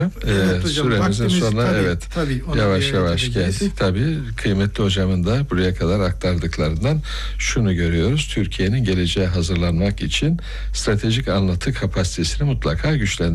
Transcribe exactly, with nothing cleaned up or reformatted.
Evet Ee, hocam, süremizin vaktimiz sonuna tabii, evet tabii, ona yavaş riayet yavaş edeceğiz. geldik. Tabii kıymetli hocamın da buraya kadar aktardıklarından şunu görüyoruz. Türkiye'nin geleceğe hazırlanmak için stratejik anlatı kapasitesini mutlaka güçlendirmelidir.